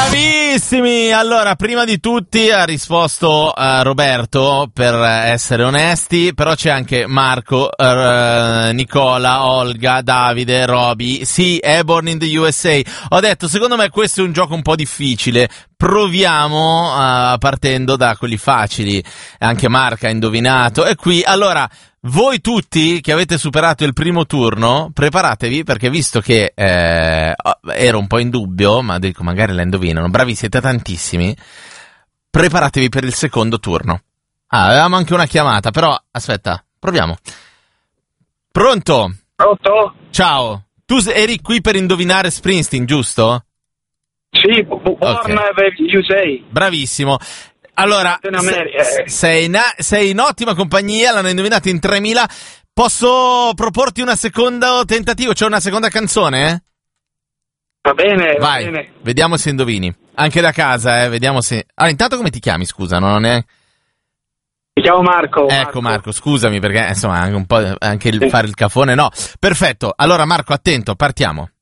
Bravissimi! Allora, prima di tutti ha risposto Roberto, per essere onesti, però c'è anche Marco, Nicola, Olga, Davide, Roby. Sì, è Born in the USA. Ho detto, secondo me questo è un gioco un po' difficile. Proviamo partendo da quelli facili. Anche Marco ha indovinato. E qui, allora, voi tutti che avete superato il primo turno, preparatevi, perché visto che ero un po' in dubbio, ma dico magari la indovinano, bravi, siete tantissimi, preparatevi per il secondo turno. Avevamo anche una chiamata, però aspetta, proviamo. Pronto? Pronto? Ciao, tu eri qui per indovinare Springsteen, giusto? Sì, Born USA. Bravissimo. Allora, sei in ottima compagnia, l'hanno indovinato in 3000. Posso proporti un secondo tentativo? C'è una seconda canzone? Va bene, vai, va bene. Vediamo se indovini. Anche da casa, vediamo se... Allora, intanto come ti chiami, scusa? Non è... Mi chiamo Marco. Ecco Marco, scusami perché insomma anche un po' anche fare il cafone, no. Perfetto, allora Marco, attento, partiamo.